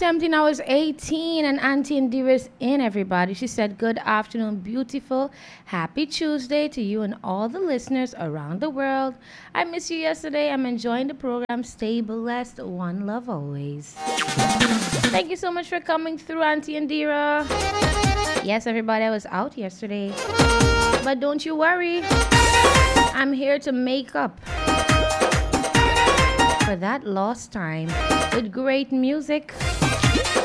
17 hours 18 and Auntie Indira's in, everybody. She said, good afternoon, beautiful. Happy Tuesday to you and all the listeners around the world. I missed you yesterday. I'm enjoying the program. Stay blessed. One love always. Thank you so much for coming through, Auntie Indira. Yes, everybody, I was out yesterday. But don't you worry. I'm here to make up for that lost time with great music.